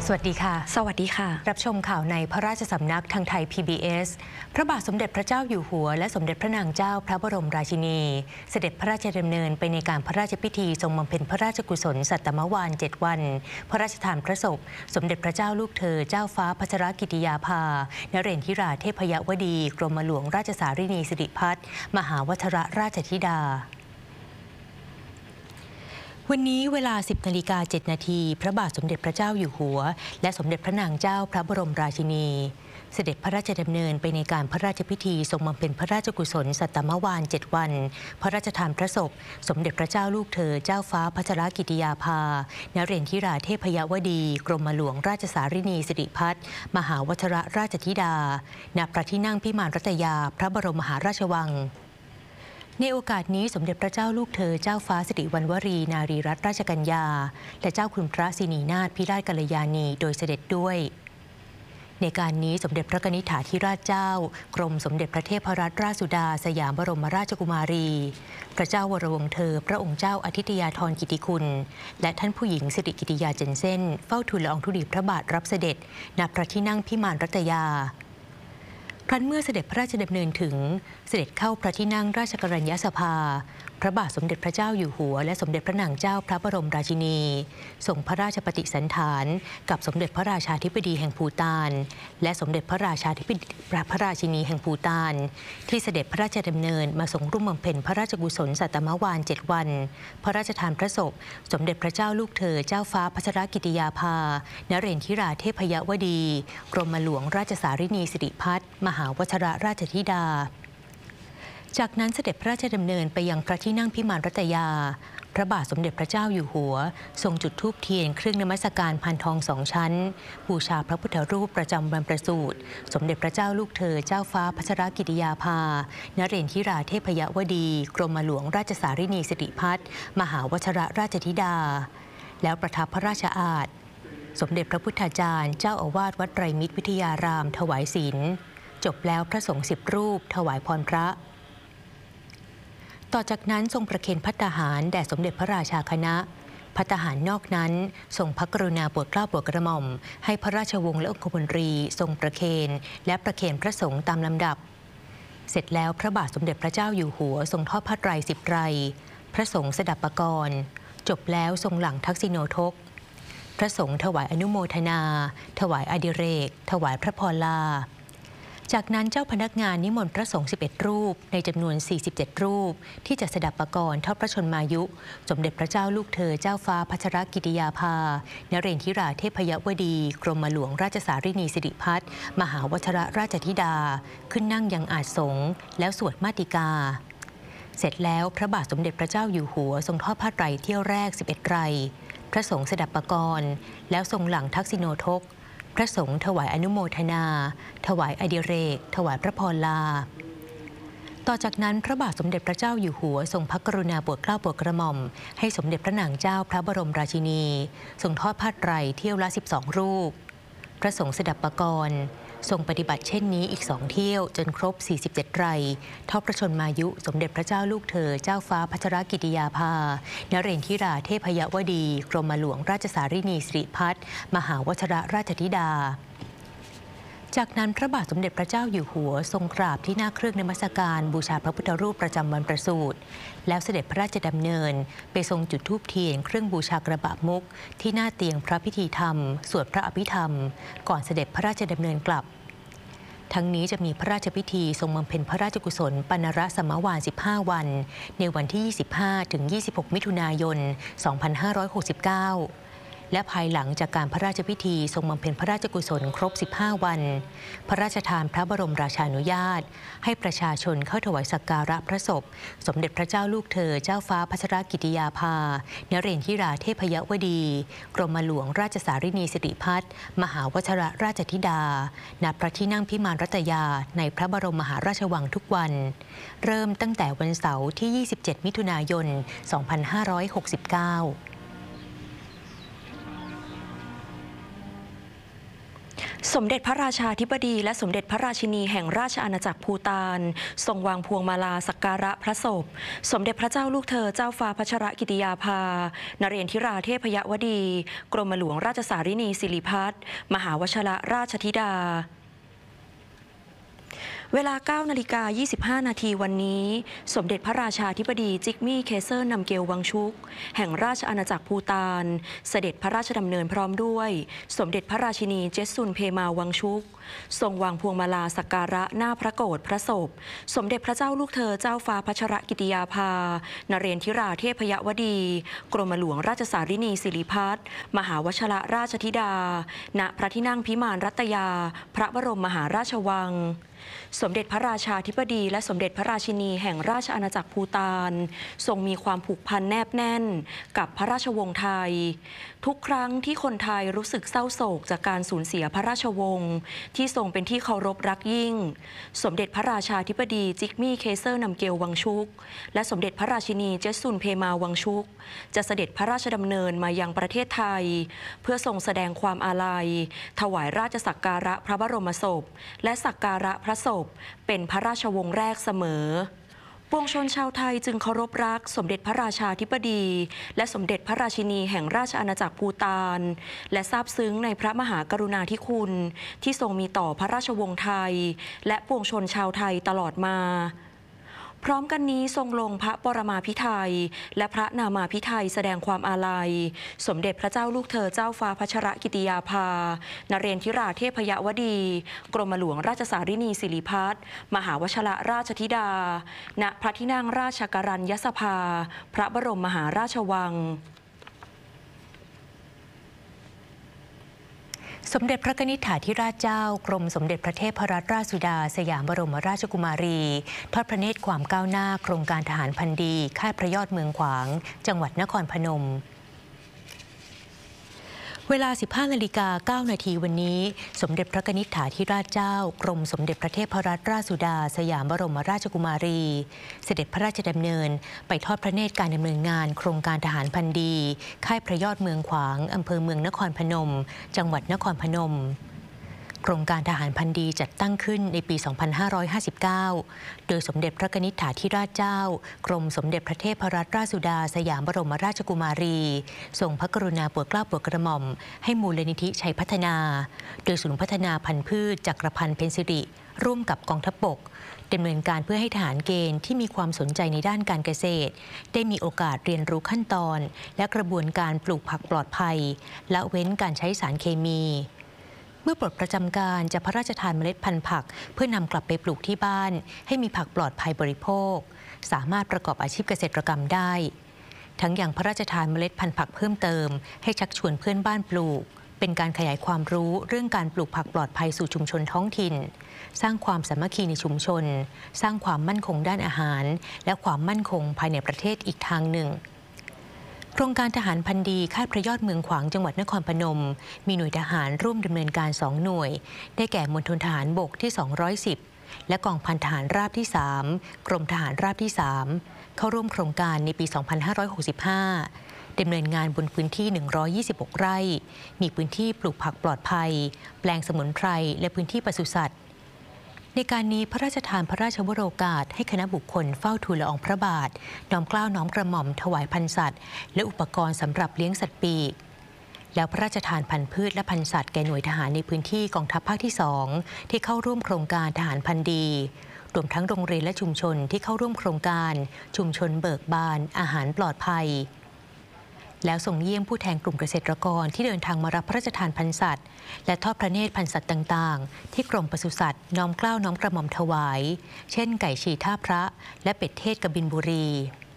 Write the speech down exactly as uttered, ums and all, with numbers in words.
สวัสดีค่ะสวัสดีค่ะรับชมข่าวในพระราชสำนักทางไทย พี บี เอส พระบาทสมเด็จพระเจ้าอยู่หัวและสมเด็จพระนางเจ้าพระบรมราชินีเสด็จพระราชดำเนินไปในการพระราชพิธีทรงบำเพ็ญพระราชกุศลสัตตมวาลเจ็ดวันพระราชทานพระศพสมเด็จพระเจ้าลูกเธอเจ้าฟ้าพัชรกิติยาภานเรศธิราเทพยวดีกรมหลวงราชสารินีสิริพัฒน์มหาวชรราชธิดาวันนี้เวลา สิบนาฬิกาเจ็ดนาทีพระบาทสมเด็จพระเจ้าอยู่หัวและสมเด็จพระนางเจ้าพระบรมราชินีเสด็จพระราชดำเนินไปในการพระราชพิธีทรงบำเพ็ญพระราชกุศลสัตตมวาลเจ็ดวันพระราชทานพระศพสมเด็จพระเจ้าลูกเธอเจ้าฟ้าพัชรกิติยาภานเรศธิราเทพยวดีกรมหลวงราชสารินีสิริพัฒน์มหาวชรราชธิดาณพระที่นั่งพิมานรัตยาพระบรมมหาราชวังในโอกาสนี้สมเด็จพระเจ้าลูกเธอเจ้าฟ้าสิริวัณวรีนารีรัตนราชกัญญาและเจ้าคุณพระสินีนาถพิราชกัลยาณีโดยเสด็จด้วยในการนี้สมเด็จพระกนิษฐาธิราชเจ้ากรมสมเด็จพระเทพรัตนราชสุดาสยามบรมราชกุมารีพระเจ้าวรวงศ์เธอพระองค์เจ้าอาทิตยาธรกิติคุณและท่านผู้หญิงสิริกิติยาเจนเซ่นเฝ้าทูลละอองธุลีพระบาทรับเสด็จณพระที่นั่งพิมานรัตยาครั้นเมื่อเสด็จพระราชดำเนินถึงเสด็จเข้าพระที่นั่งราชกรัญญสภาพระบาทสมเด็จพระเจ้าอยู่หัวและสมเด็จพระนางเจ้าพระบรมราชินีทรงพระราชปฏิสันถานกับสมเด็จพระราชาธิบดีแห่งภูฏานและสมเด็จพระราชาธิบดีพระราชินีแห่งภูฏานที่เสด็จพระราชดำเนินมาทรงร่วมบำเพ็ญพระราชกุศลสัตตมวาลเจ็ดวันพระราชทานพระศพสมเด็จพระเจ้าลูกเธอเจ้าฟ้าพัชรกิติยาภานเรศธิราเทพยวดีกรมหลวงราชสารินีสิริพัฒน์มหาวชรราชธิดาจากนั้นเสด็จพระราชดำเนินไปยังพระที่นั่งพิมานรัตยาพระบาทสมเด็จพระเจ้าอยู่หัวทรงจุดธูปเทียนเครื่องนมัสการพานทองสองชั้นบูชาพระพุทธรูปประจำวันประสูติสมเด็จพระเจ้าลูกเธอเจ้าฟ้าพัชรกิติยาภานเรศธิราเทพยวดีกรมหลวงราชสารินีสิริพัฒน์มหาวชรราชธิดาแล้วประทับพระราชอาสน์สมเด็จพระพุทธาจารย์เจ้าอาวาสวัดไตรมิตรวิทยารามถวายศีลจบแล้วพระสงฆ์สิบรูปถวายพรพระต่อจากนั้นทรงประเคนภัตตาหารแด่สมเด็จพระราชาคณะภัตตาหารนอกนั้นทรงพระกรุณาโปรดเกล้าโปรดกระหม่อมให้พระราชวงศ์และองคมนตรีทรงประเคนและประเคนพระสงฆ์ตามลำดับเสร็จแล้วพระบาทสมเด็จพระเจ้าอยู่หัวทรงทอดผ้าไตรสิบไตรพระสงฆ์สดับปกรณ์จบแล้วทรงหลังทักษิโนทกพระสงฆ์ถวายอนุโมทนาถวายอดิเรกถวายพระพรลาจากนั้นเจ้าพนักงานนิมนต์พระสงฆ์สิบเอ็ดรูปในจำนวนสี่สิบเจ็ดรูปที่จะสดับปกรณ์ทอดพระชนมายุสมเด็จพระเจ้าลูกเธอเจ้าฟ้าพัชรกิติยาภานเรศธิราเทพยวดีกรมหลวงราชสารินีสิริพัฒน์มหาวชรราชธิดาขึ้นนั่งยังอาสงฆ์แล้วสวดมาติกาเสร็จแล้วพระบาทสมเด็จพระเจ้าอยู่หัวทรงทอดผ้าไตรเที่ยวแรกสิบเอ็ดไตรพระสงฆ์สดับปกรณ์แล้วทรงหลังทักษิโนทกพระสงฆ์ถวายอนุโมทนาถวายอดิเรกถวายพระพรลาต่อจากนั้นพระบาทสมเด็จพระเจ้าอยู่หัวทรงพระกรุณาโปรดเกล้าโปรดกระหม่อมให้สมเด็จพระนางเจ้าพระบรมราชินีทรงทอดผ้าไตรเที่ยวละสิบสองรูปพระสงฆ์สดับปกรณ์ทรงปฏิบัติเช่นนี้อีกสองเที่ยวจนครบสี่สิบเจ็ดไตรทอดพระชนมายุสมเด็จพระเจ้าลูกเธอเจ้าฟ้าพัชรกิติยาภานเรศธิราเทพยวดีกรมหลวงราชสารินีสิริพัฒน์มหาวชรราชธิดาจากนั้นพระบาทสมเด็จพระเจ้าอยู่หัวทรงกราบที่หน้าเครื่องนมัสการบูชาพระพุทธรูปประจำวันประสูติแล้วเสด็จพระราชดำเนินไปทรงจุดธูปเทียนเครื่องบูชากระบะมุกที่หน้าเตียงพระพิธีธรรมสวดพระอภิธรรมก่อนเสด็จพระราชดำเนินกลับทั้งนี้จะมีพระราชพิธีทรงบำเพ็ญพระราชกุศลปานรสมวาลสิบห้าวันในวันที่ยี่สิบห้าถึงยี่สิบหกมิถุนายนสองพันห้าร้อยหกสิบเก้าและภายหลังจากการพระราชพิธีทรงบำเพ็ญพระราชกุศลครบสิบห้าวันพระราชทานพระบรมราชานุญาตให้ประชาชนเข้าถวายสักการะพระศพสมเด็จพระเจ้าลูกเธอเจ้าฟ้าพัชรกิติยาภานเรศธิราเทพยวดีกรมหลวงราชสารินีสิริพัฒน์มหาวชรราชธิดาณพระที่นั่งพิมานรัตยาในพระบรมมหาราชวังทุกวันเริ่มตั้งแต่วันเสาร์ที่ยี่สิบเจ็ดมิถุนายนสองพันห้าร้อยหกสิบเก้าสมเด็จพระราชาธิบดีและสมเด็จพระราชินีแห่งราชอาณาจักรภูฏานทรงวางพวงมาลาสักการะพระศพสมเด็จพระเจ้าลูกเธอเจ้าฟ้าพัชรกิติยาภานเรนทิราเทพยวดี กรมหลวงราชสารินีสิริพัฒน์มหาวชรราชธิดาเวลา เก้านาฬิกายี่สิบห้านาทีวันนี้สมเด็จพระราชาธิบดีจิกมี่เคเซอร์นำเกลวังชุกแห่งราชอาณาจักรภูฏานเสด็จพระราชดำเนินพร้อมด้วยสมเด็จพระราชินีเจสุนเพมาวังชุกทรงวางพวงมาลาสักการะหน้าพระโกฐพระศพสมเด็จพระเจ้าลูกเธอเจ้าฟ้าพัชรกิติยาภานเรนทิราเทพยวดี กรมหลวงราชสารินีสิริพัฒน์มหาวชรราชธิดาณพระที่นั่งพิมานรัตยาพระบรมมหาราชวังสมเด็จพระราชาธิบดีและสมเด็จพระราชินีแห่งราชอาณาจักรภูฏานทรงมีความผูกพันแนบแน่นกับพระราชวงศ์ไทยทุกครั้งที่คนไทยรู้สึกเศร้าโศกจากการสูญเสียพระราชวงศ์ที่ทรงเป็นที่เคารพรักยิ่งสมเด็จพระราชาธิบดีจิกมี่เคเซอร์นำเกลวังชุกและสมเด็จพระราชินีเจสุนเพมาวังชุกจะเสด็จพระราชดำเนินมายังประเทศไทยเพื่อทรงแสดงความอาลัยถวายราชสักการะพระบรมศพและสักการะพระศพเป็นพระราชวงศ์แรกเสมอปวงชนชาวไทยจึงเคารพรักสมเด็จพระราชาธิบดีและสมเด็จพระราชินีแห่งราชอาณาจักรภูฏานและซาบซึ้งในพระมหากรุณาธิคุณที่ทรงมีต่อพระราชวงศ์ไทยและปวงชนชาวไทยตลอดมาพร้อมกันนี้ทรงลงพระปรมาภิไธยและพระนามาภิไธยแสดงความอาลัยสมเด็จพระเจ้าลูกเธอเจ้าฟ้าพัชรกิติยาภานเรนทิราเทพยวดี กรมหลวงราชสารินีสิริพัฒน์มหาวชรราชธิดาณพระที่นั่งราชกัรัญญสภาพระบรมมหาราชวังสมเด็จพระกนิษฐาธิราชเจ้ากรมสมเด็จพระเทพรัตนราชสุดาสยามบรมราชกุมารีทอดพระเนตรความก้าวหน้าโครงการทหารพันดีค่ายพระยอดเมืองขวางจังหวัดนครพนมเวลา สิบห้านาฬิกาเก้านาทีวันนี้สมเด็จพระกนิษฐาธิราชเจ้ากรมสมเด็จพระเทพรัตนราชสุดาสยามบรมราชกุมารีเสด็จพระราชดำเนินไปทอดพระเนตรการดำเนินงานโครงการทหารพันดีค่ายพระยอดเมืองขวางอำเภอเมืองนครพนมจังหวัดนครพนมโครงการทหารพันดีจัดตั้งขึ้นในปี สองพันห้าร้อยห้าสิบเก้า โดยสมเด็จพระกนิษฐาธิราชเจ้ากรมสมเด็จพระเทพรัตนราชสุดาสยามบรมราชกุมารีทรงพระกรุณาโปรดเกล้าโปรดกระหม่อมให้มูลนิธิชัยพัฒนาโดยศูนย์พัฒนาพันธุ์พืชจักรพันธ์เพ็ญสิริร่วมกับกองทัพบกดำเนินการเพื่อให้ทหารเกณฑ์ที่มีความสนใจในด้านการเกษตรได้มีโอกาสเรียนรู้ขั้นตอนและกระบวนการปลูกผักปลอดภัยละเว้นการใช้สารเคมีเมื่อปลดประจำการจะพระราชทานเมล็ดพันธุ์ผักเพื่อนำกลับไปปลูกที่บ้านให้มีผักปลอดภัยบริโภคสามารถประกอบอาชีพเกษตรกรรมได้ทั้งยังพระราชทานเมล็ดพันธุ์ผักเพิ่มเติมให้ชักชวนเพื่อนบ้านปลูกเป็นการขยายความรู้เรื่องการปลูกผักปลอดภัยสู่ชุมชนท้องถิ่นสร้างความสามัคคีในชุมชนสร้างความมั่นคงด้านอาหารและความมั่นคงภายในประเทศอีกทางหนึ่งโครงการทหารพันดีค่ายพระยอดเมืองขวางจังหวัดนครพนมมีหน่วยทหารร่วมดำเนินการสองหน่วยได้แก่มณฑลทหารบกที่สองร้อยสิบและกองพันทหารราบที่สามกรมทหารราบที่สามเข้าร่วมโครงการในปี สองพันห้าร้อยหกสิบห้า ดำเนินงานบนพื้นที่ หนึ่งร้อยยี่สิบหก ไร่ มีพื้นที่ปลูกผักปลอดภัยแปลงสมุนไพรและพื้นที่ปศุสัตว์ในการนี้พระราชทานพระราชวโรกาสให้คณะบุคคลเฝ้าทูลละอองพระบาทน้อมเกล้าน้อมกระหม่อมถวายพันธุ์สัตว์และอุปกรณ์สำหรับเลี้ยงสัตว์ปีกแล้วพระราชทานพันธุ์พืชและพันธุ์สัตว์แก่หน่วยทหารในพื้นที่กองทัพภาคที่สองที่เข้าร่วมโครงการทหารพันธุ์ดีรวมทั้งโรงเรียนและชุมชนที่เข้าร่วมโครงการชุมชนเบิกบานอาหารปลอดภัยแล้วส่งเยี่ยมผู้แทนกลุ่มเกษตรกรที่เดินทางมารับพระราชทานพันธุ์สัตว์และทอดพระเนตรพันธุ์สัตว์ต่างๆที่กรมปศุสัตว์น้อมเกล้าน้อมกระหม่อมถวายเช่นไก่ฉี่ท่าพระและเป็ดเทศกบินบุรี